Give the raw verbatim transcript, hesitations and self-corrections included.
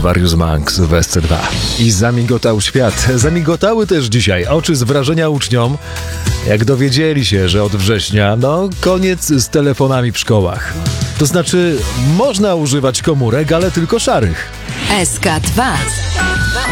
Warius Mank, Sylwester dwa. I zamigotał świat. Zamigotały też dzisiaj oczy z wrażenia uczniom, jak dowiedzieli się, że od września, no, koniec z telefonami w szkołach. To znaczy, można używać komórek, ale tylko szarych. S K dwa.